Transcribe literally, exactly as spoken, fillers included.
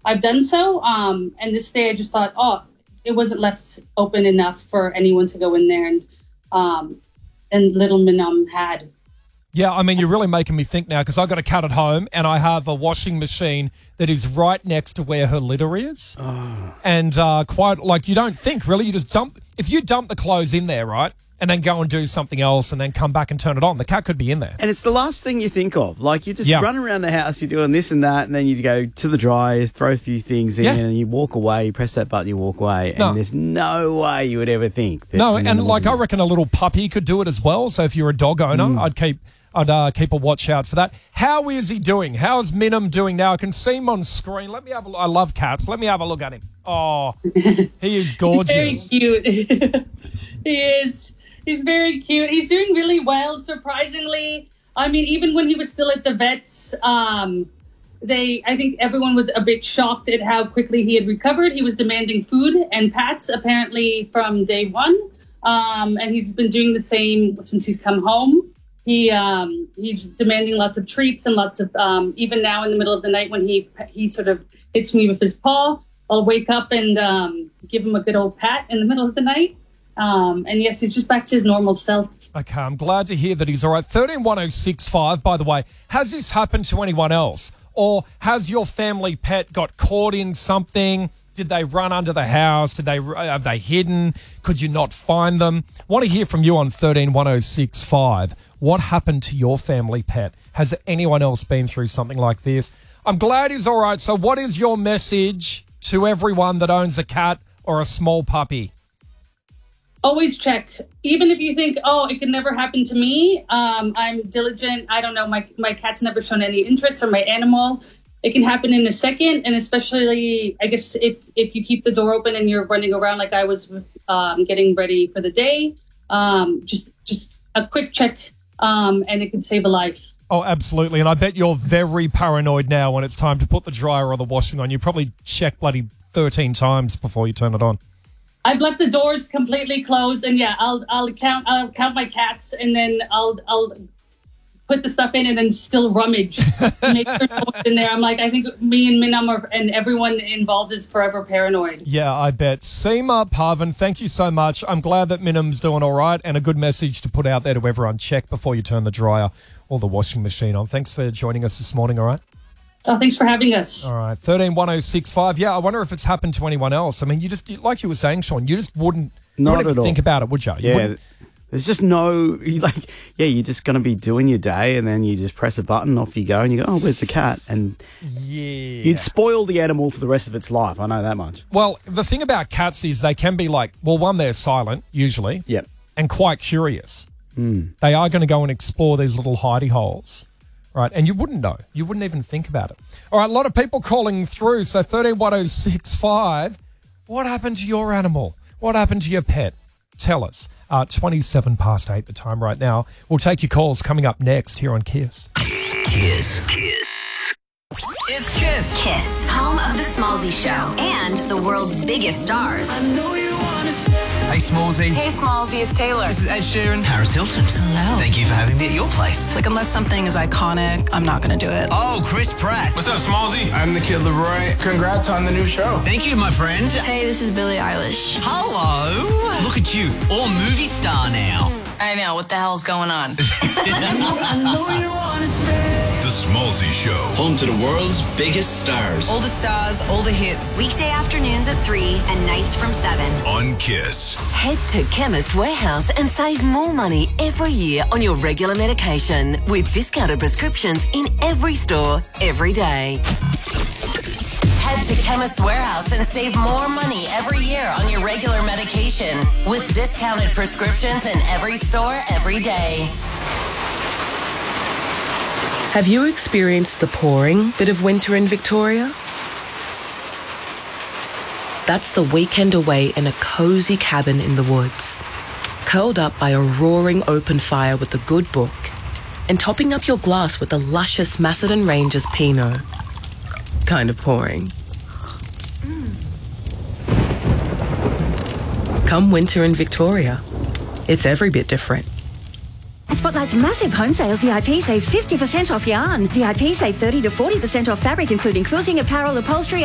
I've done so. Um, and this day I just thought, oh, it wasn't left open enough for anyone to go in there. And um, and little Minum had. Yeah, I mean, you're really making me think now because I've got a cat at home and I have a washing machine that is right next to where her litter is. Oh. And uh, quite like you don't think, really. You just dump. If you dump the clothes in there, right, and then go and do something else and then come back and turn it on, the cat could be in there. And it's the last thing you think of. Like, you just yeah. run around the house, you're doing this and that, and then you go to the dryer, throw a few things in, yeah. and you walk away, you press that button, you walk away, and no. there's no way you would ever think that. No, and like I reckon a little puppy could do it as well. So if you're a dog owner, mm. I'd keep... I'd uh, keep a watch out for that. How is he doing? How's Minum doing now? I can see him on screen. Let me have a look. I love cats. Let me have a look at him. Oh, he is gorgeous. Very cute. He is. He's very cute. He's doing really well, surprisingly. I mean, even when he was still at the vets, um, they, I think everyone was a bit shocked at how quickly he had recovered. He was demanding food and pats, apparently, from day one. Um, and he's been doing the same since he's come home. He um, he's demanding lots of treats and lots of, um, even now in the middle of the night when he he sort of hits me with his paw, I'll wake up and um, give him a good old pat in the middle of the night. Um, and yes, he's just back to his normal self. Okay, I'm glad to hear that he's all right. one three one oh six five, by the way, has this happened to anyone else? Or has your family pet got caught in something? Did they run under the house? Did they have they hidden? Could you not find them? Want to hear from you on one three one oh six five. What happened to your family pet? Has anyone else been through something like this? I'm glad he's all right. So what is your message to everyone that owns a cat or a small puppy? Always check. Even if you think, oh, it could never happen to me. Um, I'm diligent. I don't know. My, my cat's never shown any interest or my animal. It can happen in a second. And especially, I guess, if, if you keep the door open and you're running around like I was um, getting ready for the day, um, just just a quick check. Um, and it can save a life. Oh, absolutely. And I bet you're very paranoid now when it's time to put the dryer or the washing on. You probably check bloody thirteen times before you turn it on. I've left the doors completely closed, and yeah, I'll I'll count I'll count my cats, and then I'll I'll put the stuff in and then still rummage, make sure no one's in there. I'm like, I think me and Minum are, and everyone involved is forever paranoid. Yeah, I bet. Seema Parvin, thank you so much. I'm glad that Minum's doing all right, and a good message to put out there to everyone. Check before you turn the dryer or the washing machine on. Thanks for joining us this morning, all right? Oh, thanks for having us. All right, one three one oh six five. Yeah, I wonder if it's happened to anyone else. I mean, you just, like you were saying, Sean, you just wouldn't, Not wouldn't at all. think about it, would you? you yeah. wouldn't. There's just no, like, yeah, you're just going to be doing your day and then you just press a button, off you go, and you go, oh, where's the cat? And yeah. you'd spoil the animal for the rest of its life. I know that much. Well, the thing about cats is they can be like, well, one, they're silent, usually, yep. and quite curious. Mm. They are going to go and explore these little hidey holes, right? And you wouldn't know. You wouldn't even think about it. All right, a lot of people calling through. So one three one oh six five, what happened to your animal? What happened to your pet? Tell us. Uh, twenty-seven past eight the time right now. We'll take your calls coming up next here on Kiss. Kiss. Kiss. It's Kiss. Kiss, home of the Smallzy Show and the world's biggest stars. I know you wanna Hey, Smallzy. Hey, Smallzy, it's Taylor. This is Ed Sheeran. Paris Hilton. Hello. Thank you for having me at your place. Like, unless something is iconic, I'm not going to do it. Oh, Chris Pratt. What's up, Smallzy? I'm the Kid Leroy. Congrats on the new show. Thank you, my friend. Hey, this is Billie Eilish. Hello. Look at you, all movie star now. I know, what the hell's going on? I know you want to stay. The Smallzy Show. Home to the world's biggest stars. All the stars, all the hits. Weekday afternoons at three and nights from seven. On Kiss. Head to Chemist Warehouse and save more money every year on your regular medication with discounted prescriptions in every store, every day. Head to Chemist Warehouse and save more money every year on your regular medication with discounted prescriptions in every store, every day. Have you experienced the pouring bit of winter in Victoria? That's the weekend away in a cozy cabin in the woods, curled up by a roaring open fire with a good book, and topping up your glass with a luscious Macedon Rangers Pinot. Kind of pouring. Mm. Come winter in Victoria, it's every bit different. Spotlight's massive home sales V I P save fifty percent off yarn. V I P save thirty to forty percent off fabric, including quilting, apparel, upholstery,